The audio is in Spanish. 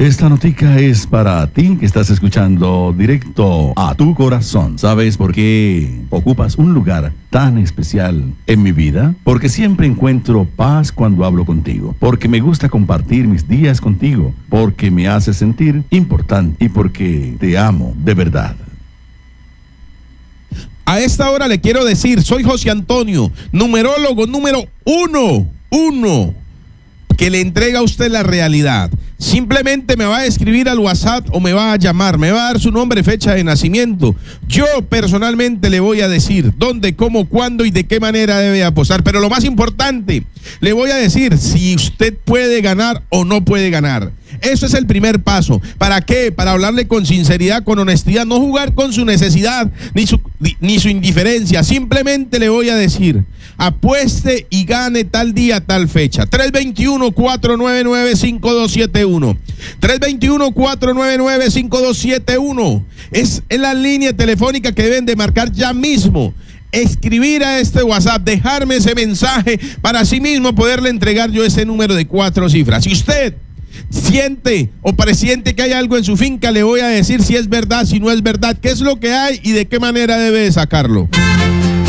Esta notica es para ti que estás escuchando directo a tu corazón. ¿Sabes por qué ocupas un lugar tan especial en mi vida? Porque siempre encuentro paz cuando hablo contigo. Porque me gusta compartir mis días contigo. Porque me hace sentir importante y porque te amo de verdad. A esta hora le quiero decir, soy José Antonio, numerólogo número uno, que le entrega a usted la realidad. Simplemente me va a escribir al WhatsApp o me va a llamar, me va a dar su nombre, fecha de nacimiento. Yo personalmente le voy a decir dónde, cómo, cuándo y de qué manera debe apostar. Pero lo más importante, le voy a decir si usted puede ganar o no puede ganar. Eso es el primer paso. ¿Para qué? Para hablarle con sinceridad, con honestidad, no jugar con su necesidad ni su indiferencia. Simplemente le voy a decir, apueste y gane tal día, tal fecha. 321-499-5271. 321-499-5271. Es en la línea telefónica que deben de marcar ya mismo. Escribir a este WhatsApp, dejarme ese mensaje para así mismo poderle entregar yo ese número de 4 cifras. Si usted siente o presiente que hay algo en su finca, le voy a decir si es verdad, si no es verdad, qué es lo que hay y de qué manera debe de sacarlo.